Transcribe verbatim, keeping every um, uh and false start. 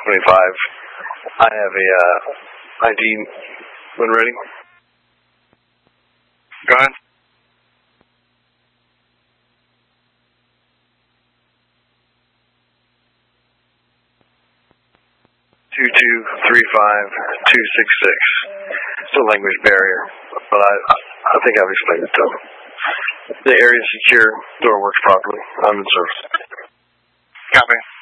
twenty-five. I have a uh, I D when ready. Go ahead. Two two three five two six six. It's a language barrier, but I I think I've explained it to them. The area is secure. Door works properly. I'm in service. Copy.